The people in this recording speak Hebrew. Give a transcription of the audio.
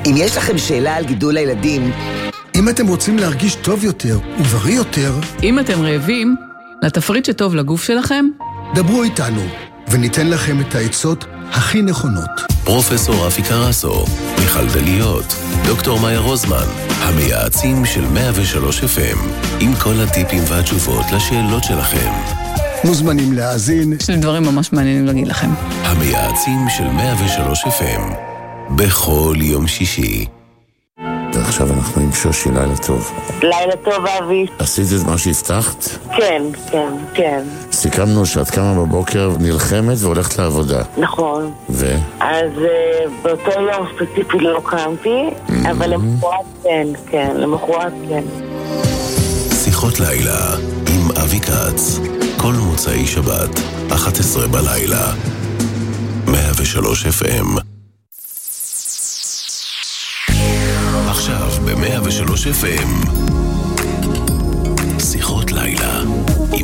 אם יש לכם שאלה על גידול הילדים, אם אתם רוצים להרגיש טוב יותר ובריא יותר, אם אתם רעבים, לתפריט שטוב לגוף שלכם, דברו איתנו וניתן לכם את העצות הכי נכונות. פרופסור רפי קרסו, מיכל דליות, דוקטור מאיה רוזמן, המייעצים של 103 FM, עם כל הטיפים והתשובות לשאלות שלכם. מוזמנים להאזין. יש לי דברים ממש מעניינים להגיד לכם. המייעצים של 103 FM, בכל יום שישי. ועכשיו אנחנו עם שושי, לילה טוב. לילה טוב, אבי. עשית את מה שהבטחת? כן, כן, כן. סיכמנו שאת קמה בבוקר, נלחמת והולכת לעבודה. נכון. אז באותו יום ספציפי לא קמתי, אבל למחרת כן, כן, למחרת כן. שיחות לילה עם אבי כץ, כל מוצאי שבת, 11 בלילה, 103 FM. עכשיו ב-103 FM